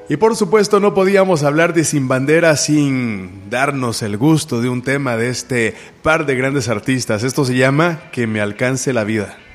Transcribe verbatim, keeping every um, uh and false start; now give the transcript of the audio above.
Y por supuesto no podíamos hablar de Sin Bandera sin darnos el gusto de un tema de este par de grandes artistas. Esto se llama Que me alcance la vida.